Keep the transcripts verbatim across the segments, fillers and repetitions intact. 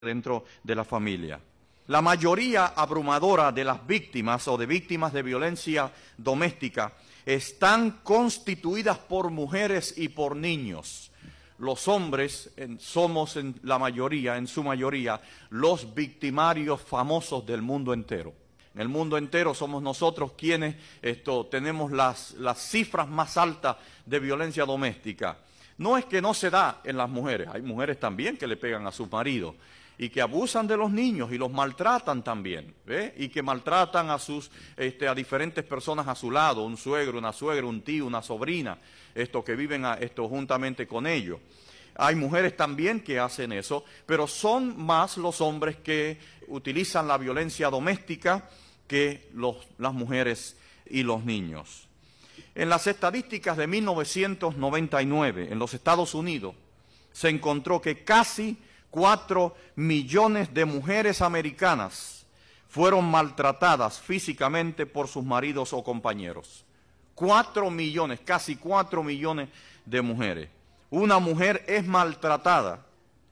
dentro de la familia. La mayoría abrumadora de las víctimas o de víctimas de violencia doméstica están constituidas por mujeres y por niños. Los hombres en, somos en la mayoría, en su mayoría, los victimarios famosos del mundo entero. En el mundo entero somos nosotros quienes esto, tenemos las, las cifras más altas de violencia doméstica. No es que no se da en las mujeres, hay mujeres también que le pegan a sus maridos y que abusan de los niños y los maltratan también, ¿ve? Y que maltratan a sus este, a diferentes personas a su lado, un suegro, una suegra, un tío, una sobrina, esto que viven a, esto juntamente con ellos. Hay mujeres también que hacen eso, pero son más los hombres que utilizan la violencia doméstica que los, las mujeres y los niños. En las estadísticas de mil novecientos noventa y nueve en los Estados Unidos se encontró que casi cuatro millones de mujeres americanas fueron maltratadas físicamente por sus maridos o compañeros. Cuatro millones, casi cuatro millones de mujeres. Una mujer es maltratada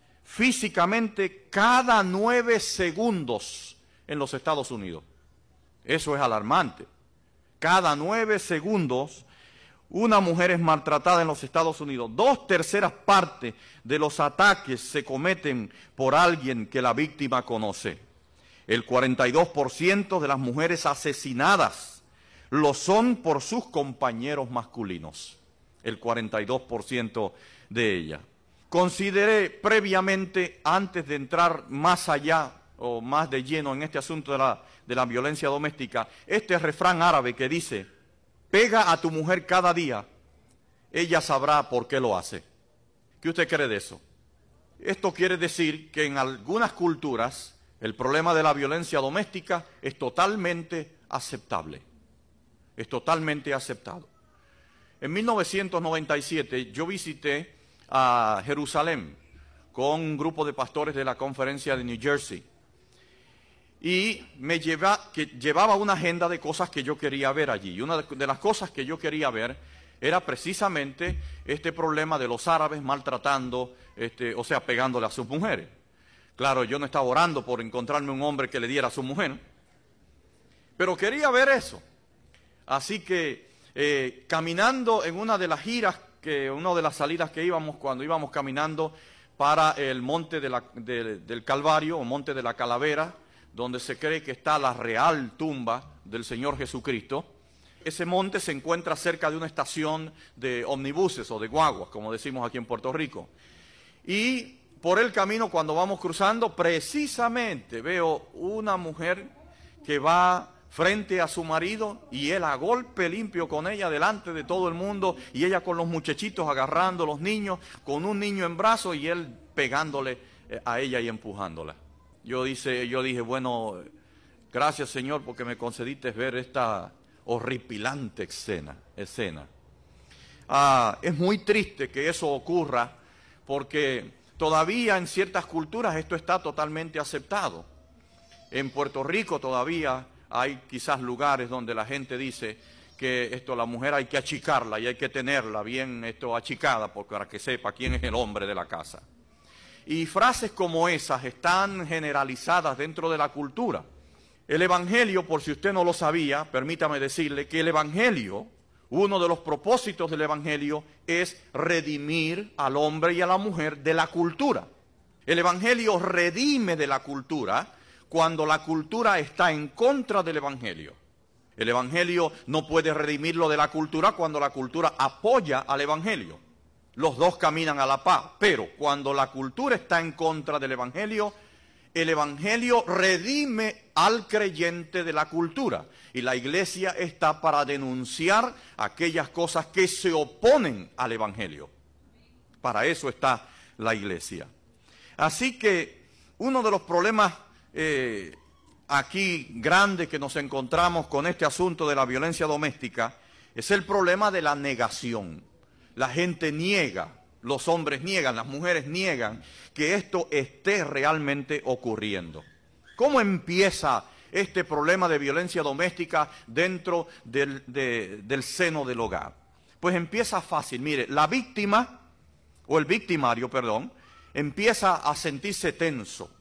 físicamente cada nueve segundos en los Estados Unidos. Eso es alarmante. Cada nueve segundos una mujer es maltratada en los Estados Unidos. Dos terceras partes de los ataques se cometen por alguien que la víctima conoce. El cuarenta y dos por ciento de las mujeres asesinadas lo son por sus compañeros masculinos. El cuarenta y dos por ciento de ellas. Consideré previamente, antes de entrar más allá o más de lleno en este asunto de la, de la violencia doméstica, este refrán árabe que dice: pega a tu mujer cada día, ella sabrá por qué lo hace. ¿Qué usted cree de eso? Esto quiere decir que en algunas culturas el problema de la violencia doméstica es totalmente aceptable. Es totalmente aceptado. En mil novecientos noventa y siete yo visité a Jerusalén con un grupo de pastores de la conferencia de New Jersey. Y me lleva, que llevaba una agenda de cosas que yo quería ver allí. Y una de las cosas que yo quería ver era precisamente este problema de los árabes maltratando, este, o sea, pegándole a sus mujeres. Claro, yo no estaba orando por encontrarme un hombre que le diera a su mujer, pero quería ver eso. Así que eh, caminando en una de las giras, que una de las salidas que íbamos, cuando íbamos caminando para el monte de la, de, del Calvario, o monte de la Calavera, donde se cree que está la real tumba del Señor Jesucristo. Ese monte se encuentra cerca de una estación de omnibuses o de guaguas, como decimos aquí en Puerto Rico. Y por el camino, cuando vamos cruzando, precisamente veo una mujer que va frente a su marido y él a golpe limpio con ella delante de todo el mundo y ella con los muchachitos agarrando a los niños, con un niño en brazos y él pegándole a ella y empujándola. Yo, dice, yo dije, bueno, gracias Señor porque me concediste ver esta horripilante escena. escena. Ah, es muy triste que eso ocurra porque todavía en ciertas culturas esto está totalmente aceptado. En Puerto Rico todavía hay quizás lugares donde la gente dice que esto, la mujer hay que achicarla y hay que tenerla bien esto, achicada para que sepa quién es el hombre de la casa. Y frases como esas están generalizadas dentro de la cultura. El Evangelio, por si usted no lo sabía, permítame decirle que el Evangelio, uno de los propósitos del Evangelio es redimir al hombre y a la mujer de la cultura. El Evangelio redime de la cultura cuando la cultura está en contra del Evangelio. El Evangelio no puede redimirlo de la cultura cuando la cultura apoya al Evangelio. Los dos caminan a la paz, pero cuando la cultura está en contra del Evangelio, el Evangelio redime al creyente de la cultura. Y la iglesia está para denunciar aquellas cosas que se oponen al Evangelio. Para eso está la iglesia. Así que uno de los problemas eh, aquí grandes que nos encontramos con este asunto de la violencia doméstica es el problema de la negación. La gente niega, los hombres niegan, las mujeres niegan que esto esté realmente ocurriendo. ¿Cómo empieza este problema de violencia doméstica dentro del, de, del seno del hogar? Pues empieza fácil. Mire, la víctima, o el victimario, perdón, empieza a sentirse tenso.